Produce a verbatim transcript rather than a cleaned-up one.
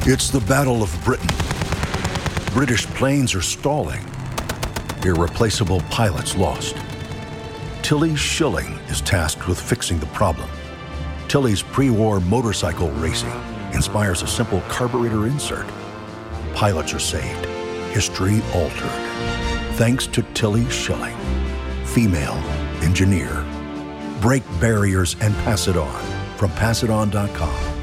It's the Battle of Britain. British planes are stalling. Irreplaceable pilots lost. Tilly Schilling is tasked with fixing the problem. Tilly's pre-war motorcycle racing inspires a simple carburetor insert. Pilots are saved. History altered. Thanks to Tilly Schilling. Female engineer. Break barriers and pass it on from pass it on dot com.